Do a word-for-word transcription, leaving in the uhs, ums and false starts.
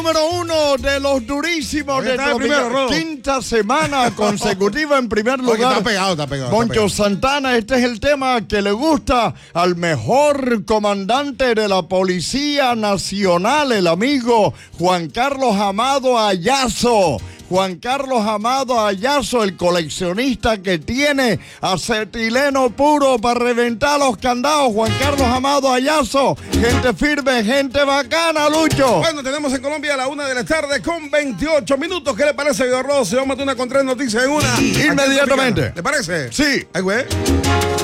Número uno de los durísimos de está primero, Rodo. quinta semana consecutiva en primer Oye, lugar. está pegado, está pegado. está Poncho pegado. Santana, este es el tema que le gusta al mejor comandante de la Policía Nacional, el amigo Juan Carlos Amado Ayazo. Juan Carlos Amado Ayazo, el coleccionista que tiene acetileno puro para reventar los candados. Juan Carlos Amado Ayazo, gente firme, gente bacana, Lucho. Bueno, tenemos en Colombia a la una de la tarde con veintiocho minutos. ¿Qué le parece, Guido Ross? Se vamos a meter una con tres noticias en una. Inmediatamente. ¿Le parece? Sí. Ay, güey.